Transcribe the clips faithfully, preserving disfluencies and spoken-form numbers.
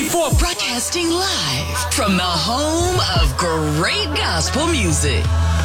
ninety-four. Broadcasting live from the home of great gospel music.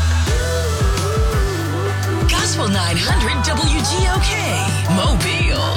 Gospel nine hundred W G O K, Mobile.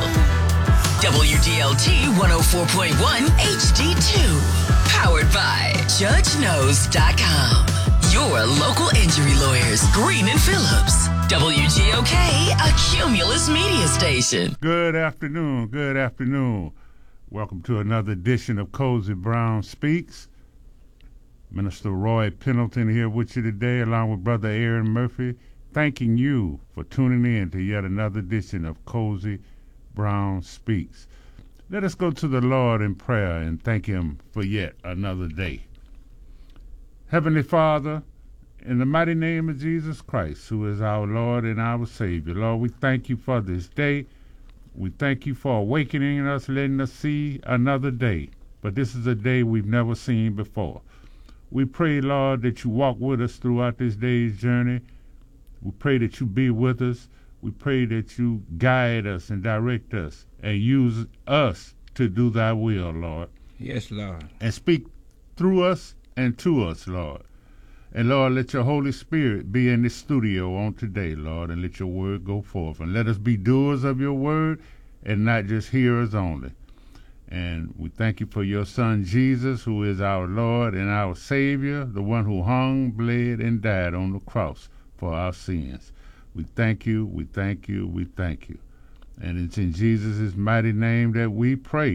W D L T one oh four point one H D two. Powered by Judge Knows dot com. Your local injury lawyers, Green and Phillips. W G O K, a Cumulus media station. Good afternoon, good afternoon. Welcome to another edition of Cozy Brown Speaks. Minister Roy Pendleton here with you today, along with Brother Aaron Murphy, thanking you for tuning in to yet another edition of Cozy Brown Speaks. Let us go to the Lord in prayer and thank Him for yet another day. Heavenly Father, in the mighty name of Jesus Christ, who is our Lord and our Savior, Lord, we thank you for this day. We thank you for awakening us, letting us see another day. But this is a day we've never seen before. We pray, Lord, that you walk with us throughout this day's journey. We pray that you be with us. We pray that you guide us and direct us and use us to do thy will, Lord. Yes, Lord. And speak through us and to us, Lord. And, Lord, let your Holy Spirit be in this studio on today, Lord, and let your word go forth. And let us be doers of your word and not just hearers only. And we thank you for your Son, Jesus, who is our Lord and our Savior, the one who hung, bled, and died on the cross for our sins. We thank you, we thank you, we thank you. And it's in Jesus' mighty name that we pray.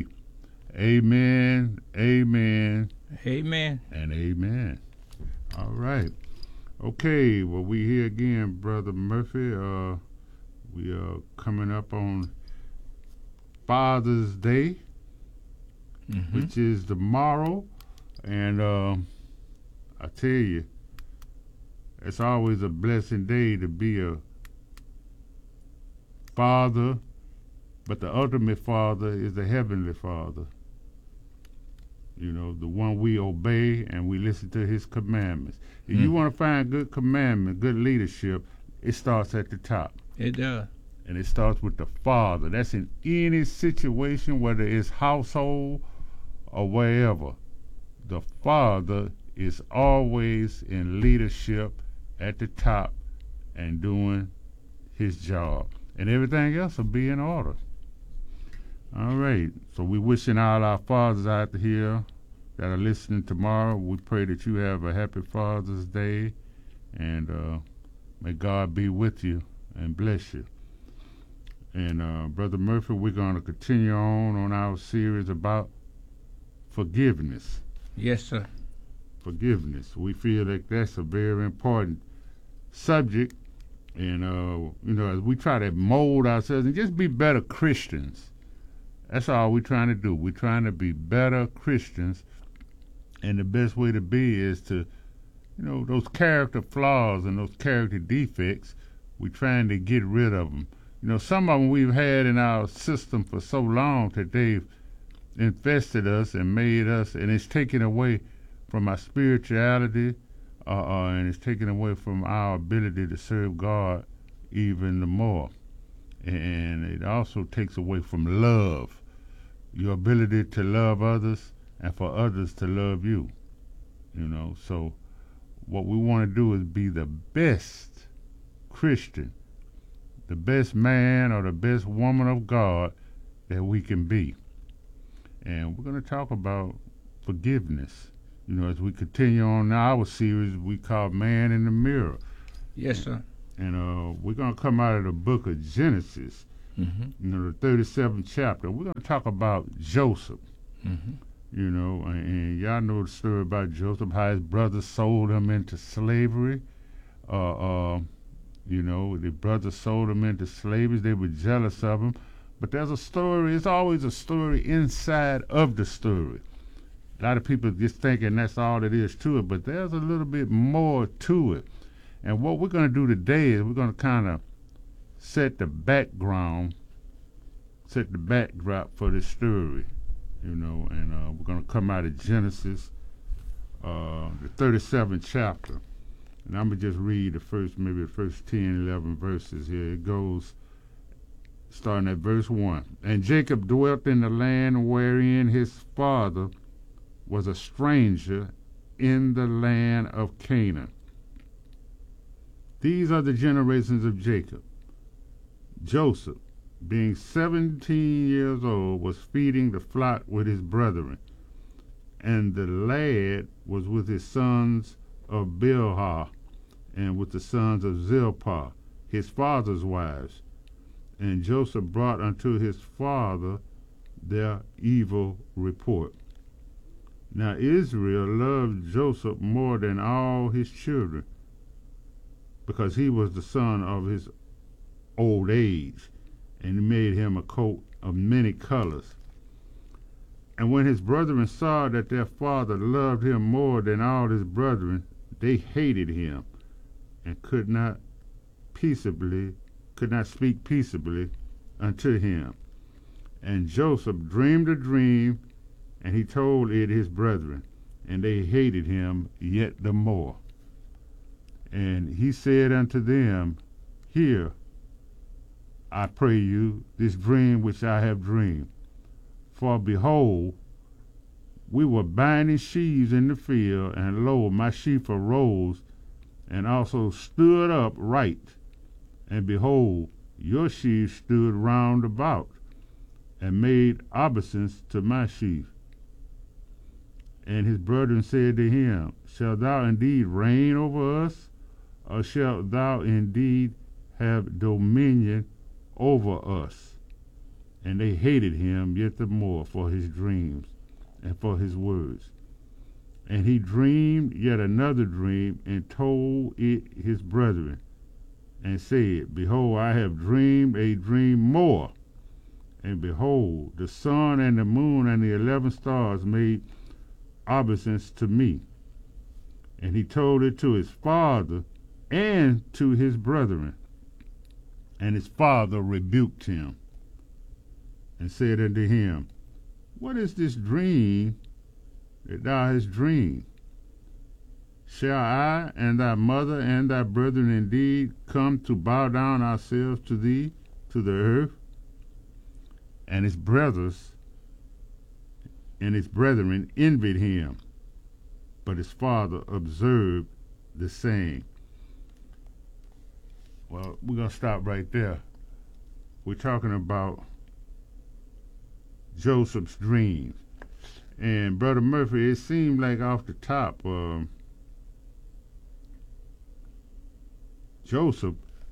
Amen, amen, Amen. and amen. All right. Okay, well, we here again, Brother Murphy. Uh, we are coming up on Father's Day, Mm-hmm. which is tomorrow. And uh, I tell you, it's always a blessed day to be a father, but the ultimate father is the Heavenly Father. You know, the one we obey and we listen to his commandments. If Mm. you want to find good commandment, good leadership, it starts at the top. It does. And it starts with the father. That's in any situation, whether it's household or wherever. The father is always in leadership at the top and doing his job. And everything else will be in order. All right, so we're wishing all our fathers out here that are listening tomorrow. We pray that you have a happy Father's Day, and uh, may God be with you and bless you. And uh, Brother Murphy, we're going to continue on on our series about forgiveness. Yes, sir. Forgiveness. We feel like that's a very important subject, and uh, you know, as we try to mold ourselves and just be better Christians. That's all we're trying to do. We're trying to be better Christians, and the best way to be is to, you know, those character flaws and those character defects, we're trying to get rid of them. You know, some of them we've had in our system for so long that they've infested us and made us, and it's taken away from our spirituality, uh, uh, and it's taken away from our ability to serve God even the more. And it also takes away from love, your ability to love others and for others to love you. You know, so what we want to do is be the best Christian, the best man or the best woman of God that we can be. And we're going to talk about forgiveness. You know, as we continue on our series we call Man in the Mirror. Yes, sir. And uh, we're going to come out of the book of Genesis, Mm-hmm. you know, the thirty-seventh chapter. We're going to talk about Joseph, Mm-hmm. you know, and, and y'all know the story about Joseph, how his brothers sold him into slavery. Uh, uh, you know, the brothers sold him into slavery. They were jealous of him. But there's a story, it's always a story inside of the story. A lot of people just thinking that's all it is to it, but there's a little bit more to it. And what we're going to do today is we're going to kind of set the background, set the backdrop for this story, you know, and uh, we're going to come out of Genesis, uh, the thirty-seventh chapter. And I'm going to just read the first, maybe the first ten, eleven verses here. It goes, starting at verse one. And Jacob dwelt in the land wherein his father was a stranger, in the land of Canaan. These are the generations of Jacob. Joseph, being seventeen years old, was feeding the flock with his brethren, and the lad was with his sons of Bilhah, and with the sons of Zilpah, his father's wives. And Joseph brought unto his father their evil report. Now Israel loved Joseph more than all his children, because he was the son of his old age, and he made him a coat of many colors. And when his brethren saw that their father loved him more than all his brethren, they hated him, and could not peaceably, could not speak peaceably unto him. And Joseph dreamed a dream, and he told it his brethren, and they hated him yet the more. And he said unto them, Hear, I pray you, this dream which I have dreamed. For behold, we were binding sheaves in the field, and lo, my sheaf arose, and also stood up right. And behold, your sheaves stood round about, and made obeisance to my sheaf. And his brethren said to him, Shalt thou indeed reign over us, or shalt thou indeed have dominion over us? And they hated him yet the more for his dreams and for his words. And he dreamed yet another dream, and told it his brethren, and said, Behold, I have dreamed a dream more. And behold, the sun and the moon and the eleven stars made obeisance to me. And he told it to his father and to his brethren. And his father rebuked him, and said unto him, What is this dream that thou hast dreamed? Shall I and thy mother and thy brethren indeed come to bow down ourselves to thee, to the earth? And his brothers and his brethren envied him, but his father observed the saying. Well, we're going to stop right there. We're talking about Joseph's dreams. And Brother Murphy, it seemed like off the top, um, Joseph,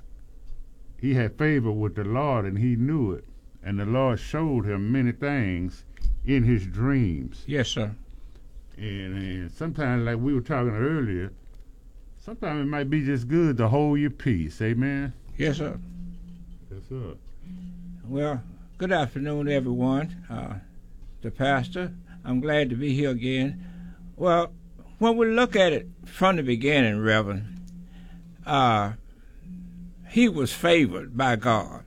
he had favor with the Lord, and he knew it. And the Lord showed him many things in his dreams. Yes, sir. And, and sometimes, like we were talking earlier, sometimes it might be just good to hold your peace. Amen? Yes, sir. Yes, sir. Well, good afternoon, everyone. Uh, the pastor, I'm glad to be here again. Well, when we look at it from the beginning, Reverend, uh, he was favored by God.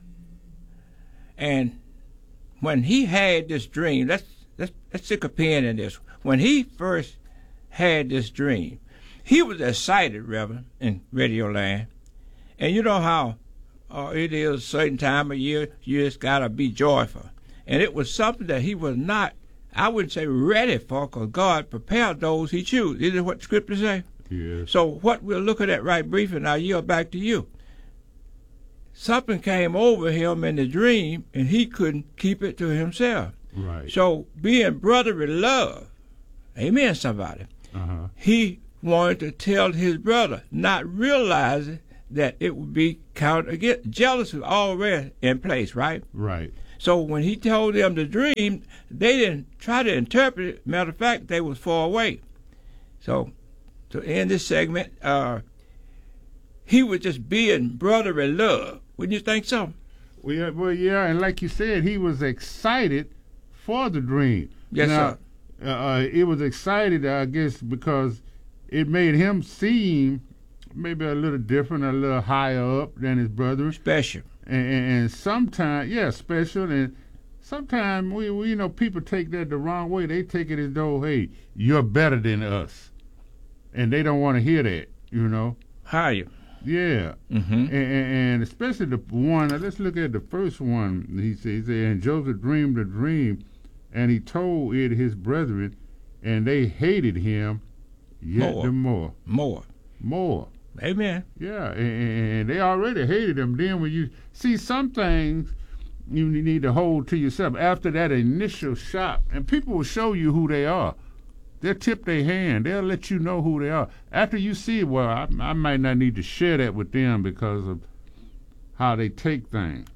And when he had this dream, let's, let's, let's stick a pin in this. When he first had this dream, he was excited, Reverend, in Radio Land. And you know how uh, it is a certain time of year, you just got to be joyful. And it was something that he was not, I wouldn't say ready for, because God prepared those he chose. Isn't what the scripture say? Yes. So what we're looking at right briefly, and I'll yield back to you. Something came over him in the dream, and he couldn't keep it to himself. Right. So being brotherly love, amen, somebody, Uh-huh. he wanted to tell his brother, not realizing that it would be counted against. Jealousy was already in place, right? Right. So when he told them the dream, they didn't try to interpret it. Matter of fact, they was far away. So to end this segment, uh, he was just being brotherly love. Wouldn't you think so? Well, yeah, well, yeah, and like you said, he was excited for the dream. Yes, now, sir. Uh, uh, it was excited, I guess, because it made him seem maybe a little different, a little higher up than his brother. Special. And, and, and sometimes, yeah, special. And sometimes, we, we, you know, people take that the wrong way. They take it as though, hey, you're better than us. And they don't want to hear that, you know. Higher. Yeah, Mm-hmm. and, and especially the one. Let's look at the first one. He said, he said, and Joseph dreamed a dream, and he told it his brethren, and they hated him yet More. the more. More. More. Amen. Yeah, and, and they already hated him. Then when you see some things, you need to hold to yourself after that initial shock, and people will show you who they are. They'll tip their hand. They'll let you know who they are. After you see, well, I, I might not need to share that with them because of how they take things.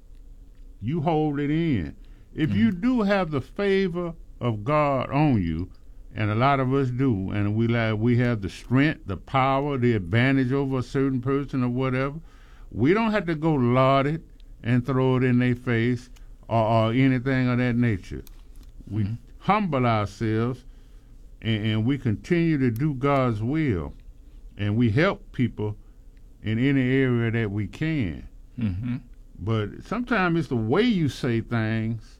You hold it in. If mm-hmm. you do have the favor of God on you, and a lot of us do, and we like we have the strength, the power, the advantage over a certain person or whatever, we don't have to go laud it and throw it in their face or, or anything of that nature. We mm-hmm. humble ourselves, and, and we continue to do God's will, and we help people in any area that we can. Mm-hmm. But sometimes it's the way you say things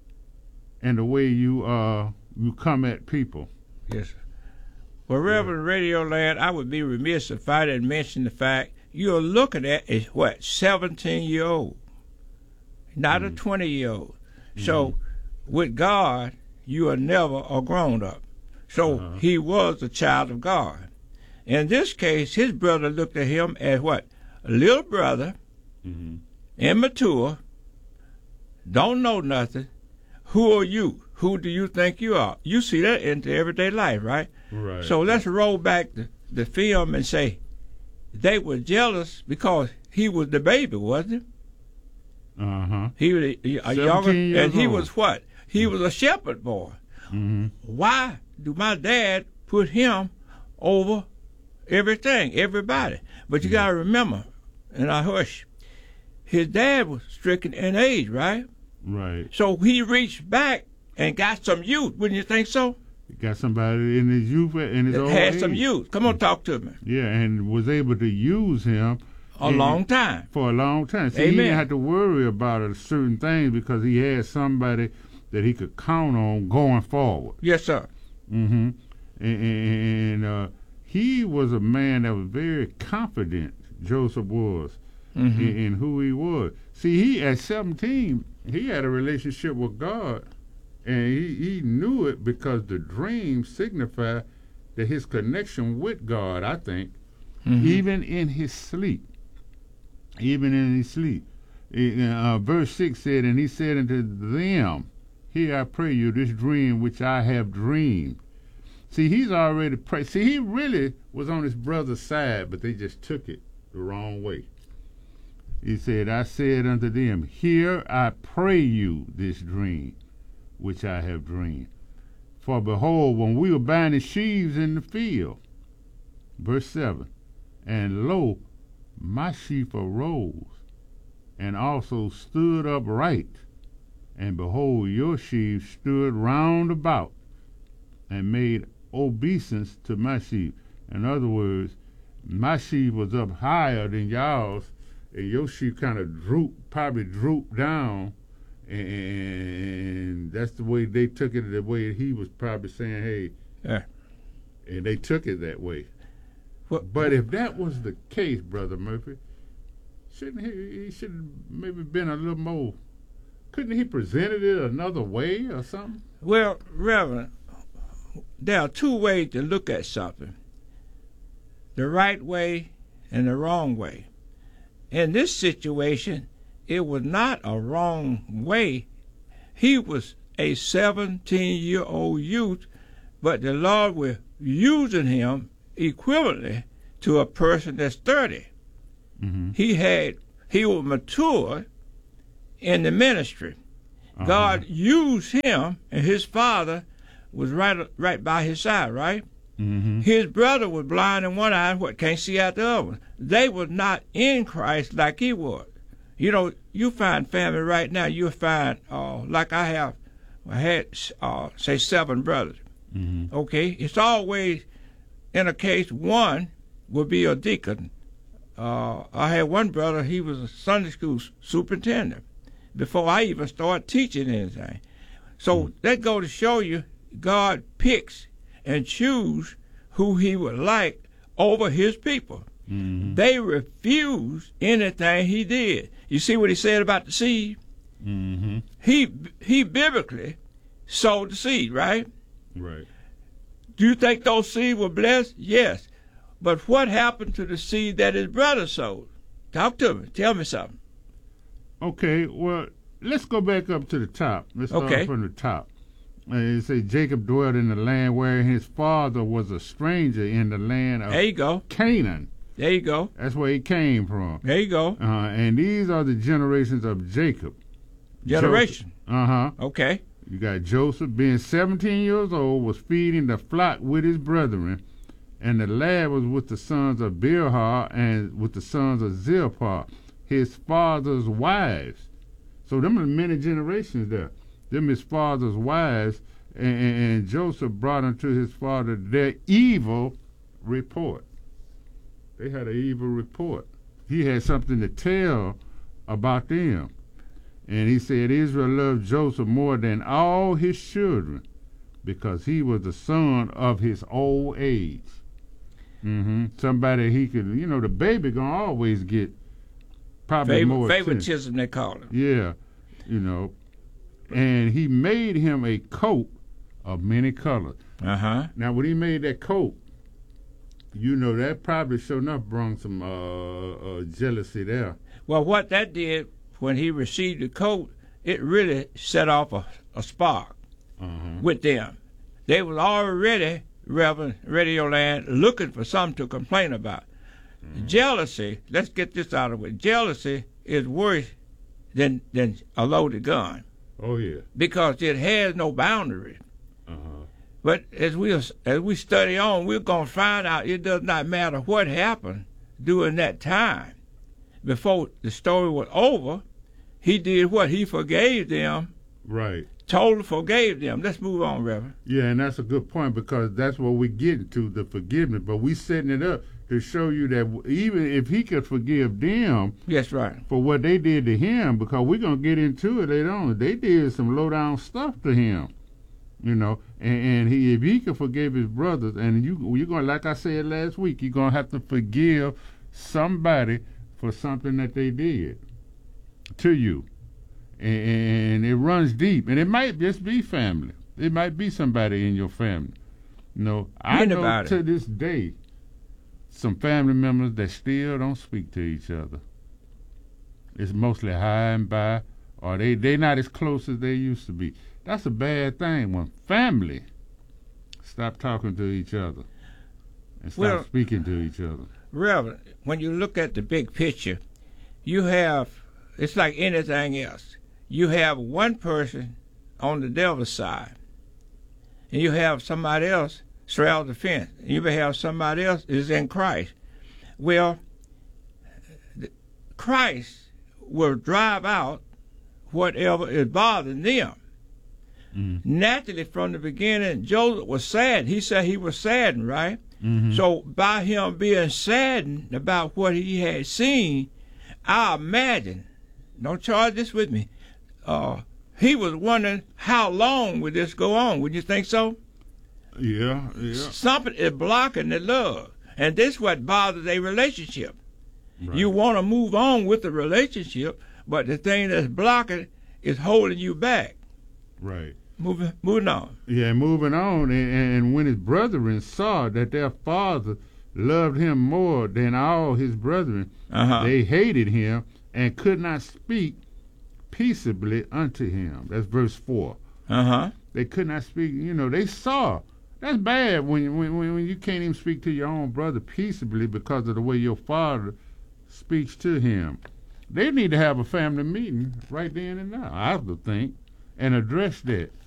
and the way you uh you come at people. Yes, sir. Well, Reverend yeah. Radio Land, I would be remiss if I didn't mention the fact you're looking at is what, seventeen year old, not mm-hmm. a twenty year old. Mm-hmm. So with God, you are never a grown up. So uh-huh. he was a child of God. In this case, his brother looked at him as what? A little brother, mm-hmm. immature, don't know nothing. Who are you? Who do you think you are? You see that into everyday life, right? Right. So let's roll back the, the film and say they were jealous because he was the baby, wasn't he? Uh-huh. He was a, a younger, and he was what? He was a shepherd boy. Mm-hmm. Why do my dad put him over everything, everybody? But you mm-hmm. got to remember, and I hush, his dad was stricken in age, right? Right. So he reached back and got some youth. Wouldn't you think so? He got somebody in his youth, in his that old had age. some youth. Come on, talk to me. Yeah, and was able to use him a in, long time. For a long time. See, Amen. He didn't have to worry about a certain things because he had somebody that he could count on going forward. Yes, sir. Mm-hmm. And, and uh, he was a man that was very confident. Joseph was mm-hmm. in, in who he was. See, he at seventeen. He had a relationship with God, and he, he knew it because the dream signified that his connection with God, I think, mm-hmm. even in his sleep, even in his sleep. Uh, verse six said, and he said unto them, here I pray you this dream which I have dreamed. See, he's already prayed. See, he really was on his brother's side, but they just took it the wrong way. He said, I said unto them, hear I pray you this dream which I have dreamed. For behold, when we were binding sheaves in the field, verse seven, and lo, my sheep arose, and also stood upright, and behold, your sheep stood round about, and made obeisance to my sheep. In other words, my sheep was up higher than y'all's, and your sheep kind of drooped, probably drooped down, and that's the way they took it, the way he was probably saying, hey, yeah. And they took it that way. Well, but if that was the case, Brother Murphy, shouldn't he, he should have maybe been a little more, couldn't he presented it another way or something? Well, Reverend, there are two ways to look at something, the right way and the wrong way. In this situation, it was not a wrong way. He was a seventeen-year-old youth, but the Lord was using him equivalently to a person that's thirty. Mm-hmm. He had he was mature in the ministry. Uh-huh. God used him, and his father was right right by his side, right? Mm-hmm. His brother was blind in one eye, what can't see out the other one. They were not in Christ like he was. You know, you find family right now. You find uh, like I have, I had uh, say seven brothers. Mm-hmm. Okay, it's always in a case one would be a deacon. Uh, I had one brother. He was a Sunday school superintendent before I even started teaching anything. So mm-hmm. that go to show you, God picks and choose who he would like over his people. Mm-hmm. They refused anything he did. You see what he said about the seed? Mm-hmm. He he biblically sowed the seed, right? Right. Do you think those seeds were blessed? Yes. But what happened to the seed that his brother sowed? Talk to me. Tell me something. Okay, well, let's go back up to the top. Let's start Okay. from the top. Uh, it says Jacob dwelt in the land where his father was a stranger in the land of There you go. Canaan. There you go. That's where he came from. There you go. Uh, and these are the generations of Jacob. Generation. Uh huh. Okay. You got Joseph, being seventeen years old, was feeding the flock with his brethren, and the lad was with the sons of Bilhah and with the sons of Zilpah, his father's wives. So them are many generations there. Them his father's wives, and, and, and Joseph brought unto his father their evil report. They had an evil report. He had something to tell about them. And he said, Israel loved Joseph more than all his children because he was the son of his old age. Mm-hmm. Somebody he could, you know, the baby going to always get probably Favor, more attention. favoritism, they call it. Yeah, you know. And he made him a coat of many colors. Uh-huh. Now, when he made that coat, you know, that probably sure enough brought some uh, uh, jealousy there. Well, what that did, when he received the coat, it really set off a, a spark Uh-huh. with them. They was already, Reverend Radio Land, looking for something to complain about. Mm-hmm. Jealousy, let's get this out of the way. Jealousy is worse than, than a loaded gun Oh, yeah. because it has no boundaries. Uh-huh. But as we as we study on, we're going to find out it does not matter what happened during that time. Before the story was over, he did what? He forgave them. Right. Totally forgave them. Let's move on, Reverend. Yeah, and that's a good point because that's what we get to, the forgiveness. But we setting it up to show you that even if he could forgive them Yes, right. for what they did to him, because we're going to get into it later on, they did some low-down stuff to him, you know. And, and he, if he could forgive his brothers, and you, you're going to, like I said last week, you're going to have to forgive somebody for something that they did to you. And, and it runs deep. And it might just be family. It might be somebody in your family. You know, I know Anybody. to this day some family members that still don't speak to each other. It's mostly high and by, or they, they not as close as they used to be. That's a bad thing when family stop talking to each other and stop Well, speaking to each other. Reverend, when you look at the big picture, you have, it's like anything else. You have one person on the devil's side, and you have somebody else straddle the fence. And you may have somebody else is in Christ. Well, Christ will drive out whatever is bothering them. Mm. Naturally, from the beginning, Joseph was sad. He said he was saddened, right? Mm-hmm. So by him being saddened about what he had seen, I imagine, don't charge this with me, uh, he was wondering how long would this go on. Would you think so? Yeah, yeah. Something is blocking the love. And this is what bothers a relationship. Right. You want to move on with the relationship, but the thing that's blocking is holding you back. Right. Moving, moving on. Yeah, moving on, and, and when his brethren saw that their father loved him more than all his brethren, Uh-huh. they hated him and could not speak peaceably unto him. That's verse four. Uh-huh. They could not speak, you know, they saw. That's bad when, when, when you can't even speak to your own brother peaceably because of the way your father speaks to him. They need to have a family meeting right then and now, I would think, and address that.